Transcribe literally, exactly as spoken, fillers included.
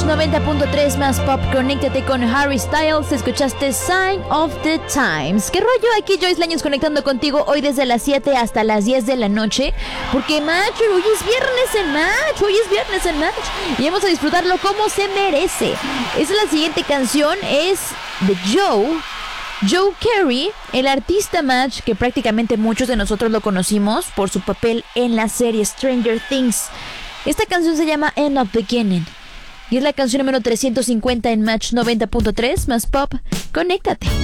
noventa punto tres más pop, conéctate con Harry Styles. Escuchaste Sign of the Times. ¿Qué rollo? Aquí Joyce Laños conectando contigo hoy desde las siete hasta las diez de la noche. Porque Match, hoy es viernes en Match. Hoy es viernes en Match. Y vamos a disfrutarlo como se merece. Esa es la siguiente canción. Es de Joe. Joe Carey, el artista Match, que prácticamente muchos de nosotros lo conocimos por su papel en la serie Stranger Things. Esta canción se llama End of Beginning y es la canción número trescientos cincuenta en Match noventa punto tres más pop. Conéctate.